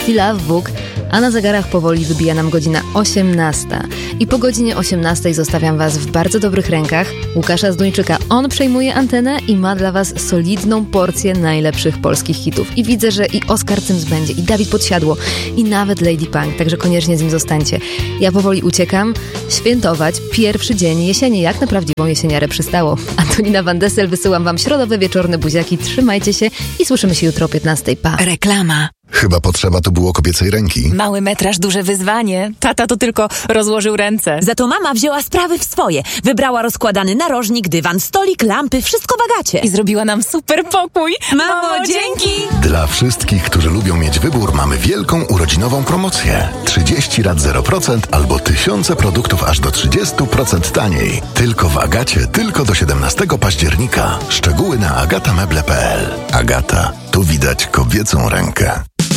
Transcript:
Coffee Love Book, a na zegarach powoli wybija nam godzina 18. I po godzinie 18 zostawiam Was w bardzo dobrych rękach Łukasza Zduńczyka. On przejmuje antenę i ma dla Was solidną porcję najlepszych polskich hitów. I widzę, że i Oskar Cyms będzie, i Dawid Podsiadło, i nawet Lady Punk, także koniecznie z nim zostańcie. Ja powoli uciekam świętować pierwszy dzień jesieni, jak na prawdziwą jesieniarę przystało. Antonina Van Dessel, wysyłam Wam środowe wieczorne buziaki, trzymajcie się i słyszymy się jutro o 15:00. Pa! Reklama. Chyba potrzeba tu było kobiecej ręki. Mały metraż, duże wyzwanie. Tata to tylko rozłożył ręce. Za to mama wzięła sprawy w swoje. Wybrała rozkładany narożnik, dywan, stolik, lampy, wszystko w Agacie. I zrobiła nam super pokój. Mamo, dzięki! Dla wszystkich, którzy lubią mieć wybór, mamy wielką urodzinową promocję. 30 rat 0% albo tysiące produktów aż do 30% taniej. Tylko w Agacie, tylko do 17 października. Szczegóły na agatameble.pl. Agata, tu widać kobiecą rękę.